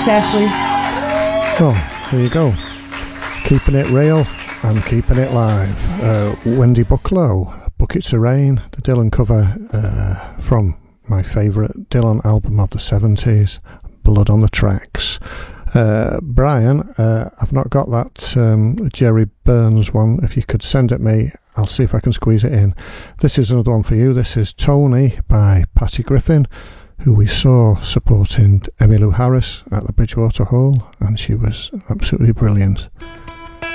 Thanks, Ashley. Oh, there you go. Keeping it real and keeping it live. Wendy Bucklow, Buckets of Rain, the Dylan cover from my favourite Dylan album of the 70s, Blood on the Tracks. Brian, I've not got that Jerry Burns one. If you could send it me, I'll see if I can squeeze it in. This is another one for you. This is Tony by Patty Griffin, who we saw supporting Emmylou Harris at the Bridgewater Hall, and she was absolutely brilliant.